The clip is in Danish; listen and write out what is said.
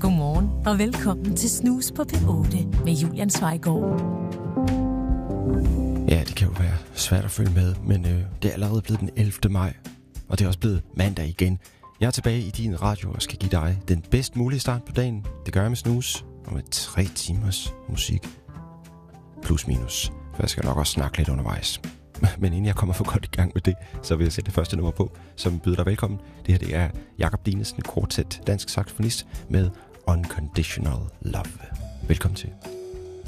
Godmorgen og velkommen til Snus på P8 med Julian Zweigård. Ja, det kan jo være svært at følge med, men det er allerede blevet den 11. maj, og det er også blevet mandag igen. Jeg er tilbage i din radio og skal give dig den bedst mulige start på dagen. Det gør jeg med Snus og med 3 timers musik. Plus minus, for jeg skal nok også snakke lidt undervejs. Men inden jeg kommer for godt i gang med det, så vil jeg sætte det første nummer på, som byder dig velkommen. Det her det er Jakob Dinesen Quartet, dansk saxofonist med Unconditional Love. Velkommen til.